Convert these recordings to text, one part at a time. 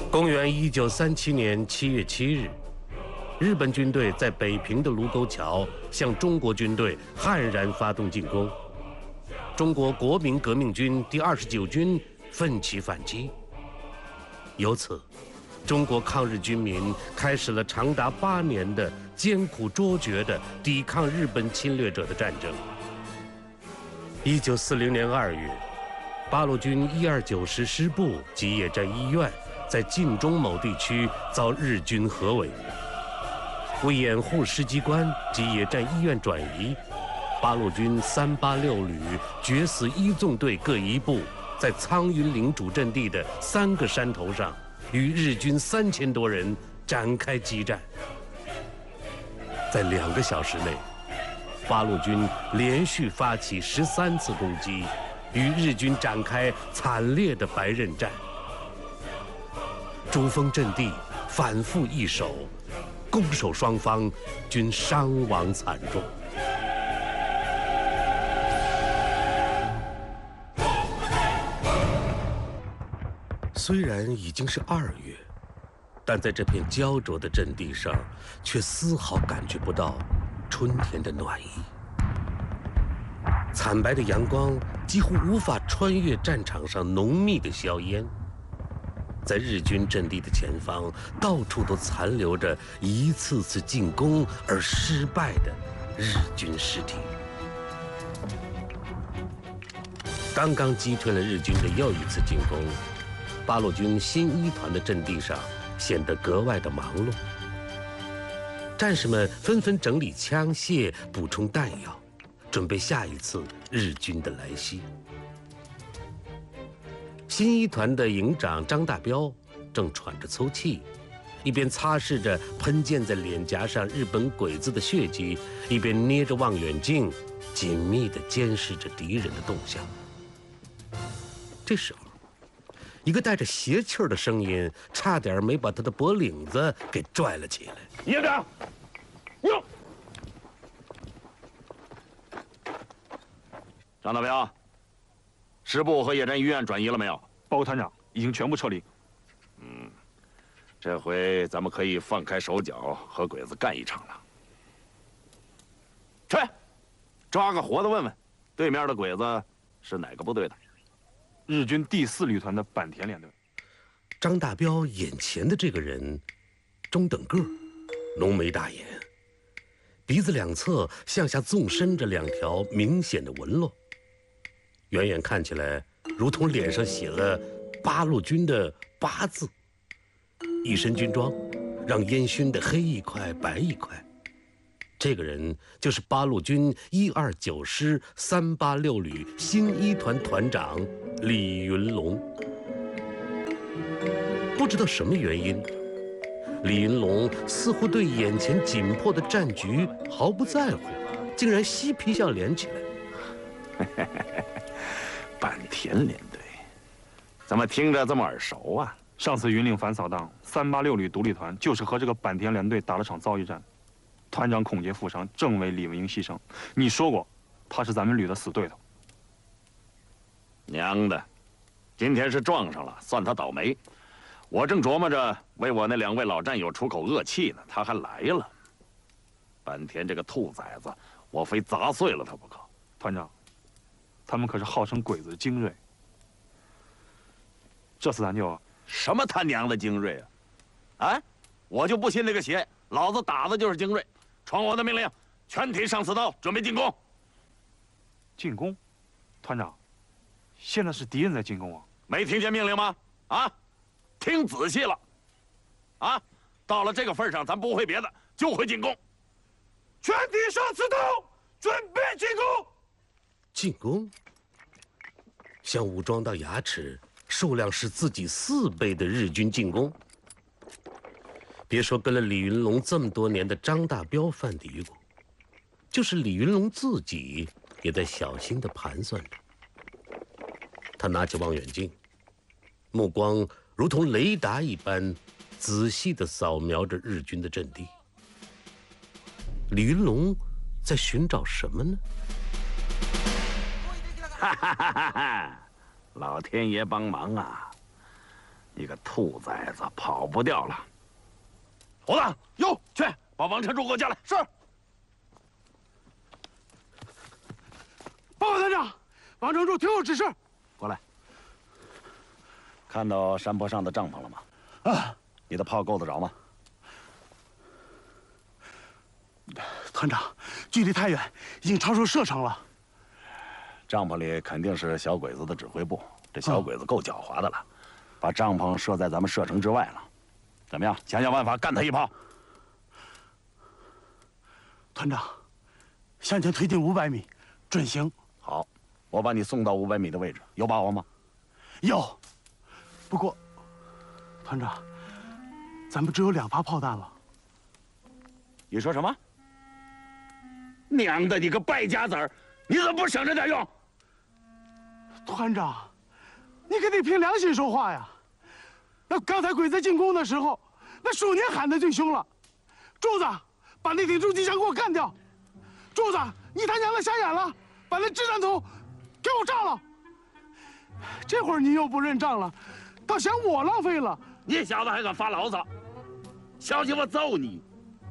公元1937年7月7日，日本军队在北平的卢沟桥向中国军队悍然发动进攻。中国国民革命军第29军奋起反击。由此，中国抗日军民开始了长达8年的艰苦卓绝的抵抗日本侵略者的战争。1940年2月，八路军129师师部及野战医院在晋中某地区遭日军合围。为掩护师机关及野战医院转移，八路军386旅决死一纵队各一部，在苍云岭主阵地的3个山头上，与日军3000多人展开激战。在2个小时内，八路军连续发起13次攻击，与日军展开惨烈的白刃战。珠峰阵地反复易手，攻守双方均伤亡惨重。虽然已经是2月，但在这片焦灼的阵地上，却丝毫感觉不到春天的暖意。惨白的阳光几乎无法穿越战场上浓密的硝烟。在日军阵地的前方，到处都残留着一次次进攻而失败的日军尸体。刚刚击退了日军的又一次进攻，八路军新1团的阵地上显得格外的忙碌。战士们纷纷整理枪械，补充弹药，准备下一次日军的来袭。新1团的营长张大彪正喘着粗气，一边擦拭着喷溅在脸颊上日本鬼子的血迹，一边捏着望远镜，紧密地监视着敌人的动向。这时候，一个带着邪气儿的声音差点没把他的脖领子给拽了起来。 营长，哟！张大彪，师部和野战医院转移了没有？ 报告团长，已经全部撤离。 这回咱们可以放开手脚和鬼子干一场了。去，抓个活的问问，对面的鬼子是哪个部队的？ 日军第4旅团的坂田联队。 张大彪眼前的这个人，中等个儿，浓眉大眼，鼻子两侧向下纵伸着2条明显的纹络，远远看起来如同脸上写了八路军的8字。一身军装，让烟熏得黑一块白一块。这个人就是八路军129师386旅新1团团长李云龙。不知道什么原因，李云龙似乎对眼前紧迫的战局毫不在乎，竟然嬉皮笑脸起来。 坂田联队，怎么听着这么耳熟啊？ 上次云岭反扫荡，386旅独立团就是和这个坂田联队打了场遭遇战，团长孔杰负伤，政委李文英牺牲。你说过，他是咱们旅的死对头。 娘的，今天是撞上了，算他倒霉。我正琢磨着为我那2位老战友出口恶气呢，他还来了。坂田这个兔崽子，我非砸碎了他不可。 团长，他们可是号称鬼子的精锐。这次咱就…… 什么他娘的精锐啊！啊，我就不信这个邪，老子打的就是精锐。传我的命令，全体上刺刀，准备进攻。 进攻，团长，现在是敌人在进攻啊！ 没听见命令吗？啊，听仔细了。啊，到了这个份上，咱不会别的，就会进攻。全体上刺刀，准备进攻。 进攻，像武装到牙齿，数量是自己4倍的日军进攻。别说跟了李云龙这么多年的张大彪犯嘀咕，就是李云龙自己也在小心地盘算着。他拿起望远镜，目光如同雷达一般仔细地扫描着日军的阵地。李云龙在寻找什么呢？ 哈哈哈哈哈！老天爷帮忙啊！ 你个兔崽子，跑不掉了！ 猴子， 哟，去把王承柱给我叫来。 是。报告团长，王承柱听候指示。 过来。看到山坡上的帐篷了吗？ 啊。 你的炮够得着吗？ 团长，距离太远，已经超出射程了。 帐篷里肯定是小鬼子的指挥部，这小鬼子够狡猾的了，把帐篷设在咱们射程之外了。怎么样？想想办法干他一炮。 团长，向前推进500米，准行。 好，我把你送到500米的位置，有把握吗？ 有。不过，团长，咱们只有2发炮弹了。 你说什么？娘的，你个败家子儿，你怎么不省着点用？ 团长，你可得凭良心说话呀！那刚才鬼子进攻的时候，那鼠年喊的最凶了。柱子，把那挺重机枪给我干掉！柱子，你他娘的瞎眼了，把那掷弹筒给我炸了！这会儿你又不认账了，倒嫌我浪费了。 你小子还敢发牢骚？小心我揍你！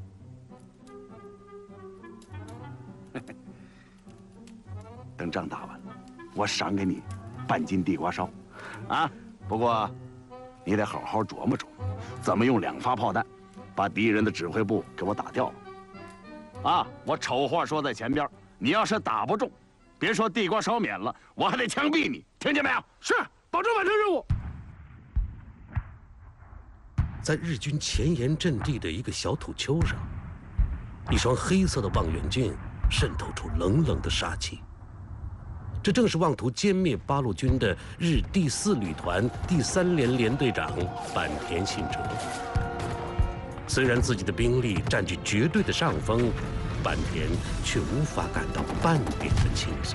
等仗打完了，我赏给你半斤地瓜烧，啊！不过你得好好琢磨琢磨，怎么用2发炮弹把敌人的指挥部给我打掉了。啊！我丑话说在前边，你要是打不中，别说地瓜烧免了，我还得枪毙你，听见没有？ 是，保证完成任务。 在日军前沿阵地的一个小土丘上，一双黑色的望远镜渗透出冷冷的杀气。这正是妄图歼灭八路军的日第4旅团第3连连队长坂田信哲。虽然自己的兵力占据绝对的上风，坂田却无法感到半点的轻松。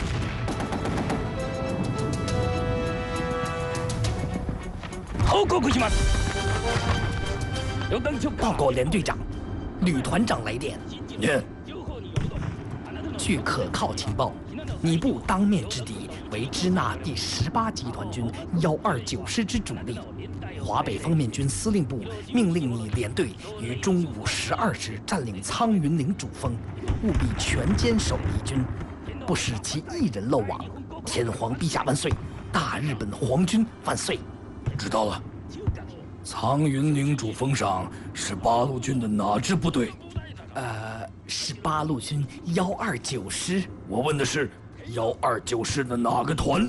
报告连队长，旅团长来电。 念。 据可靠情报，你部当面之敌为支那第18集团军129师之主力。华北方面军司令部命令你连队于中午12时占领苍云岭主峰，务必全歼守敌军，不使其一人漏网。天皇陛下万岁！大日本皇军万岁！ 知道了。苍云岭主峰上是八路军的哪支部队？ 是八路军129师。 我问的是129师的哪个团？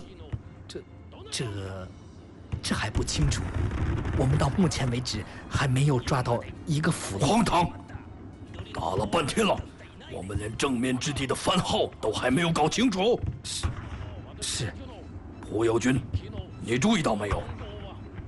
这还不清楚。我们到目前为止还没有抓到一个俘虏。 荒唐！打了半天了，我们连正面之地的番号都还没有搞清楚。 是。 蒲友军，你注意到没有？